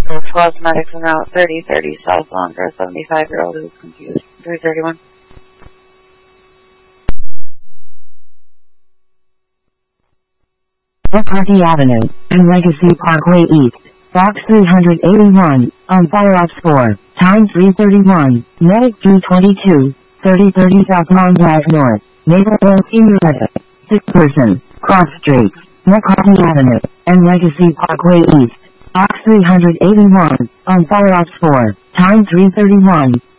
So 12 medics en route, 3030 southbound for a 75-year-old who's confused. 331. McCarthy Avenue and Legacy Parkway East. Box 381, on fire ops 4, time 331, medic 222, 3030 southbound Drive North, Naval Air Senior Medic, 6 person, cross streets, McCarthy Avenue, and Legacy Parkway East. Box 381, on fire ops 4, time 331,